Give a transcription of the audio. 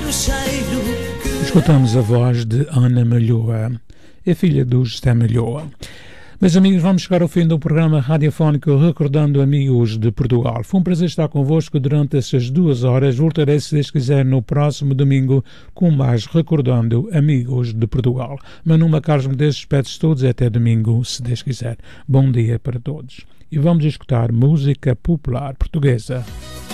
Escutamos a voz de Ana Malhoa, é filha do José Malhoa. Meus amigos, vamos chegar ao fim do programa radiofónico Recordando Amigos de Portugal. Foi um prazer estar convosco durante essas 2 horas. Voltarei, se Deus quiser, no próximo domingo com mais Recordando Amigos de Portugal. Meu nome é Carlos Medeiros, espero-vos todos e até domingo, se Deus quiser. Bom dia para todos. E vamos escutar música popular portuguesa.